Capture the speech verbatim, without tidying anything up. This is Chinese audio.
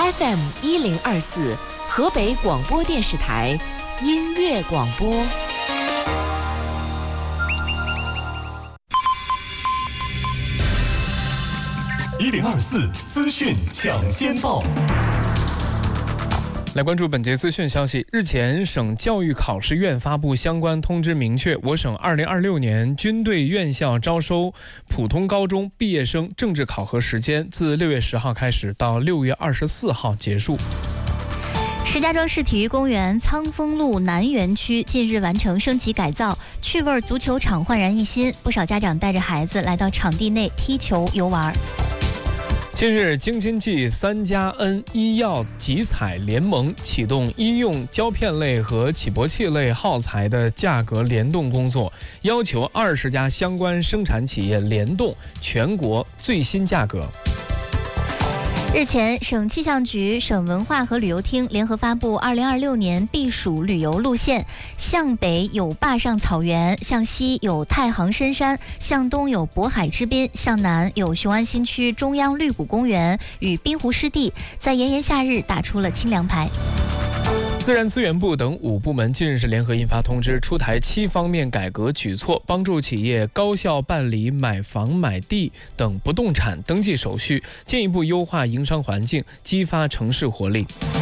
F M 一零二四，河北广播电视台音乐广播。 一零二四资讯抢先报。 来关注本节资讯消息。日前，省教育考试院发布相关通知，明确我省二零二六年军队院校招收普通高中毕业生政治考核时间自六月十号开始到六月二十四号结束。 石家庄市体育公园苍丰路南园区近日完成升级改造，趣味足球场焕然一新，不少家长带着孩子来到场地内踢球游玩。 近日，京津冀三加 N 医药集采联盟启动医用胶片类和起搏器类耗材的价格联动工作，要求二十家相关生产企业联动全国最新价格。 日前，省气象局、省文化和旅游厅联合发布二零二六年避暑旅游路线，向北有坝上草原，向西有太行深山，向东有渤海之滨，向南有雄安新区中央绿谷公园与滨湖湿地，在炎炎夏日打出了清凉牌。 自然资源部等五部门近日是联合印发通知，出台七方面改革举措，帮助企业高效办理买房、买地等不动产登记手续，进一步优化营商环境，激发城市活力。